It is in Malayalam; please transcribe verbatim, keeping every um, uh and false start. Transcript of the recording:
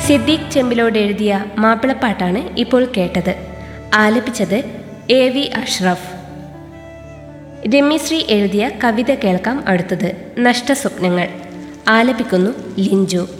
സിദ്ദീഖ് ചെമ്പിലോട് എഴുതിയ മാപ്പിളപ്പാട്ടാണ് ഇപ്പോൾ കേട്ടത്. ആലപിച്ചത് എ വി അഷ്റഫ്. രമ്യശ്രീ എഴുതിയ കവിത കേൾക്കാം. അടുത്തത് നഷ്ടസ്വപ്നങ്ങൾ. ആലപിക്കുന്നു ലിഞ്ചു.